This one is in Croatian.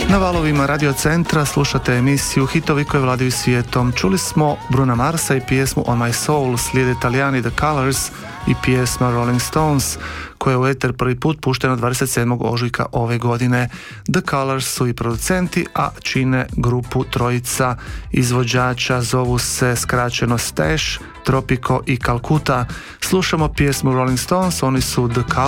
Na valovima Radio Centra slušate emisiju Hitovi koje vladaju svijetom. Čuli smo Bruna Marsa i pjesmu On My Soul, slijede Italijani The Colors i pjesma Rolling Stones, koja je u eter prvi put puštena 27. ožujka ove godine. The Colors su i producenti, a čine grupu trojica izvođača, zovu se skraćeno Stash, Tropico i Calcutta. Slušamo pjesmu Rolling Stones, oni su The Colors.